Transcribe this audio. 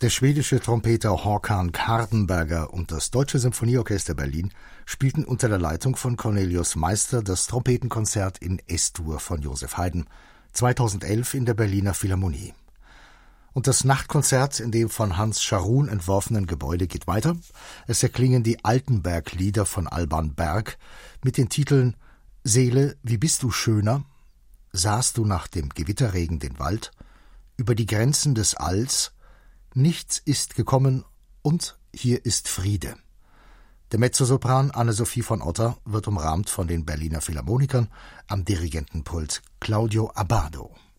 Der schwedische Trompeter Håkan Hardenberger und das Deutsche Symphonieorchester Berlin spielten unter der Leitung von Cornelius Meister das Trompetenkonzert in S-Dur von Joseph Haydn, 2011 in der Berliner Philharmonie. Und das Nachtkonzert in dem von Hans Scharoun entworfenen Gebäude geht weiter. Es erklingen die Altenberg-Lieder von Alban Berg mit den Titeln »Seele, wie bist du schöner?«, »Sahst du nach dem Gewitterregen den Wald?«, »Über die Grenzen des Alls?«, »Nichts ist gekommen« und »Hier ist Friede«. Der Mezzosopran Anne-Sophie von Otter wird umrahmt von den Berliner Philharmonikern, am Dirigentenpult Claudio Abbado.